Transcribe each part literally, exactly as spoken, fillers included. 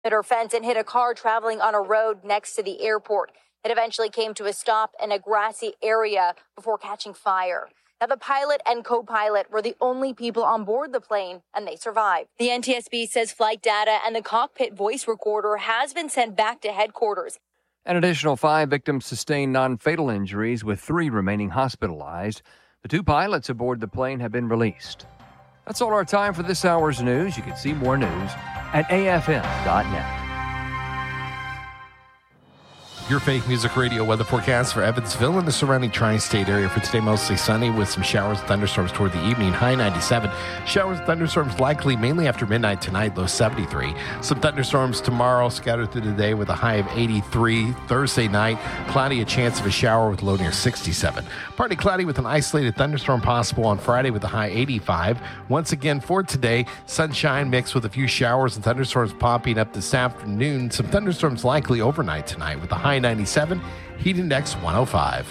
Hit her fence and hit a car traveling on a road next to the airport. It eventually came to a stop in a grassy area before catching fire. Now, the pilot and co-pilot were the only people on board the plane, and they survived. The N T S B says flight data and the cockpit voice recorder has been sent back to headquarters. An additional five victims sustained non-fatal injuries, with three remaining hospitalized. The two pilots aboard the plane have been released. That's all our time for this hour's news. You can see more news at A F M dot net. Your fake music radio weather forecast for Evansville and the surrounding tri-state area for today. Mostly sunny with some showers and thunderstorms toward the evening. High ninety-seven. Showers and thunderstorms likely mainly after midnight tonight. Low seventy-three. Some thunderstorms tomorrow scattered through the day with a high of eighty-three. Thursday night, cloudy, a chance of a shower with low near sixty-seven. Partly cloudy with an isolated thunderstorm possible on Friday with a high eighty-five. Once again for today, sunshine mixed with a few showers and thunderstorms popping up this afternoon. Some thunderstorms likely overnight tonight with a high ninety-seven, heat index one oh five.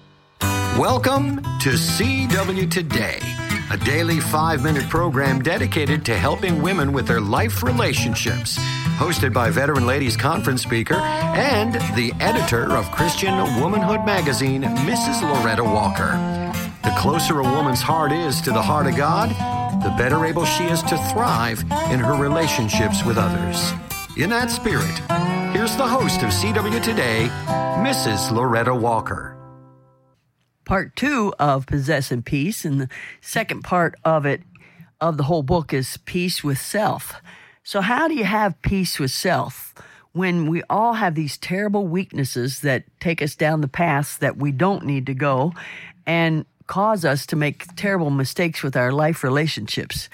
Welcome to C W Today, a daily five-minute program dedicated to helping women with their life relationships. Hosted by Veteran Ladies Conference speaker and the editor of Christian Womanhood magazine, Missus Loretta Walker. The closer a woman's heart is to the heart of God, the better able she is to thrive in her relationships with others. In that spirit, here's the host of C W Today, Missus Loretta Walker. Part two of Possessing Peace, and the second part of it, of the whole book, is peace with self. So how do you have peace with self when we all have these terrible weaknesses that take us down the paths that we don't need to go and cause us to make terrible mistakes with our life relationships?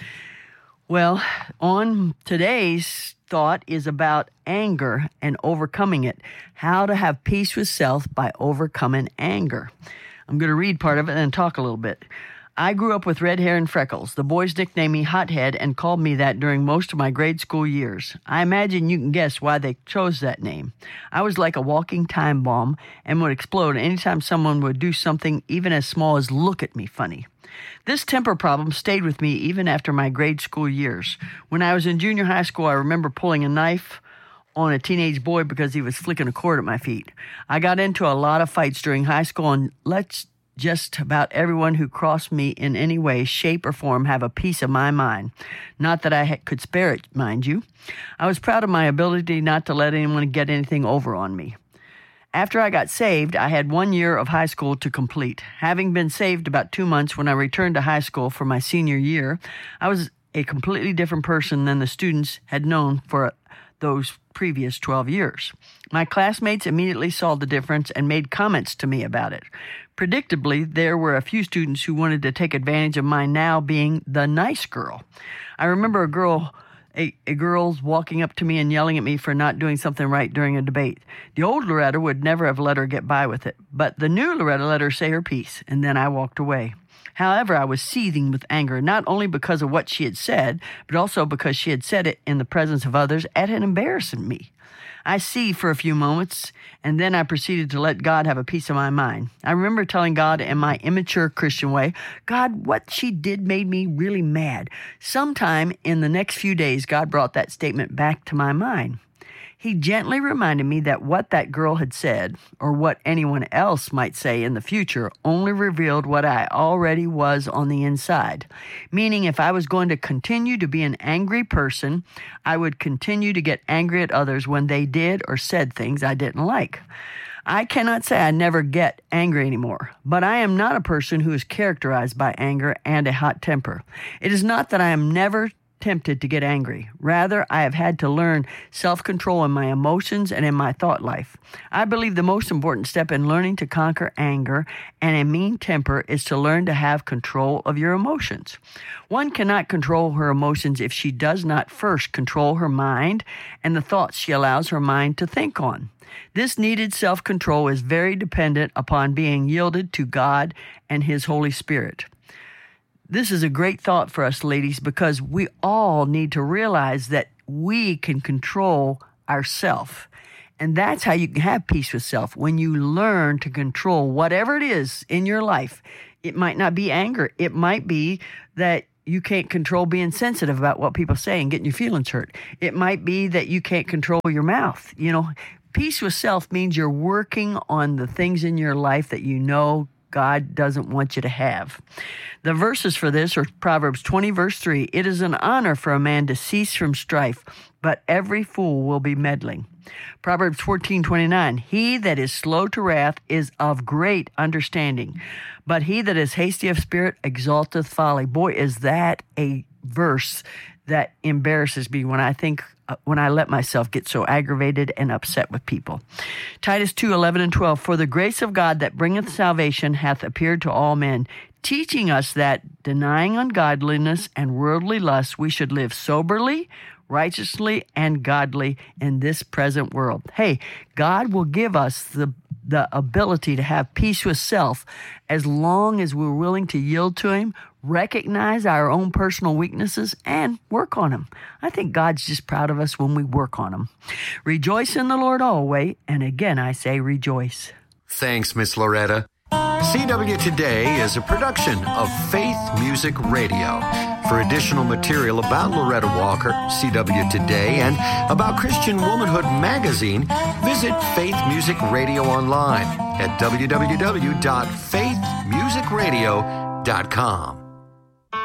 Well, on today's thought is about anger and overcoming it. How to have peace with self by overcoming anger. I'm going to read part of it and talk a little bit. I grew up with red hair and freckles. The boys nicknamed me Hothead and called me that during most of my grade school years. I imagine you can guess why they chose that name. I was like a walking time bomb and would explode anytime someone would do something even as small as look at me funny. This temper problem stayed with me even after my grade school years. When I was in junior high school, I remember pulling a knife on a teenage boy because he was flicking a cord at my feet. I got into a lot of fights during high school, and let's just about everyone who crossed me in any way, shape, or form have a piece of my mind. Not that I ha- could spare it, mind you. I was proud of my ability not to let anyone get anything over on me. After I got saved, I had one year of high school to complete. Having been saved about two months when I returned to high school for my senior year, I was a completely different person than the students had known for those previous twelve years. My classmates immediately saw the difference and made comments to me about it. Predictably, there were a few students who wanted to take advantage of my now being the nice girl. I remember a girl A, a girl's walking up to me and yelling at me for not doing something right during a debate. The old Loretta would never have let her get by with it, but the new Loretta let her say her piece, and then I walked away. However, I was seething with anger, not only because of what she had said, but also because she had said it in the presence of others and had embarrassed me. I seethed for a few moments, and then I proceeded to let God have a piece of my mind. I remember telling God in my immature Christian way, God, what she did made me really mad. Sometime in the next few days, God brought that statement back to my mind. He gently reminded me that what that girl had said, or what anyone else might say in the future, only revealed what I already was on the inside. Meaning, if I was going to continue to be an angry person, I would continue to get angry at others when they did or said things I didn't like. I cannot say I never get angry anymore, but I am not a person who is characterized by anger and a hot temper. It is not that I am never tempted to get angry. Rather, I have had to learn self-control in my emotions and in my thought life. I believe the most important step in learning to conquer anger and a mean temper is to learn to have control of your emotions. One cannot control her emotions if she does not first control her mind and the thoughts she allows her mind to think on. This needed self-control is very dependent upon being yielded to God and His Holy Spirit. This is a great thought for us, ladies, because we all need to realize that we can control ourself. And that's how you can have peace with self. When you learn to control whatever it is in your life, it might not be anger. It might be that you can't control being sensitive about what people say and getting your feelings hurt. It might be that you can't control your mouth. You know, peace with self means you're working on the things in your life that you know God doesn't want you to have. The verses for this are Proverbs twenty, verse three. It is an honor for a man to cease from strife, but every fool will be meddling. Proverbs fourteen, twenty-nine. He that is slow to wrath is of great understanding, but he that is hasty of spirit exalteth folly. Boy, is that a verse that embarrasses me when I think, uh, when I let myself get so aggravated and upset with people. Titus two, eleven and twelve. For the grace of God that bringeth salvation hath appeared to all men, teaching us that, denying ungodliness and worldly lust, we should live soberly, righteously, and godly in this present world. Hey, God will give us the the ability to have peace with self as long as we're willing to yield to Him, recognize our own personal weaknesses, and work on them. I think God's just proud of us when we work on them. Rejoice in the Lord always, and again I say rejoice. Thanks, Miss Loretta. C W Today is a production of Faith Music Radio. For additional material about Loretta Walker, C W Today, and about Christian Womanhood Magazine, visit Faith Music Radio online at w w w dot faith music radio dot com.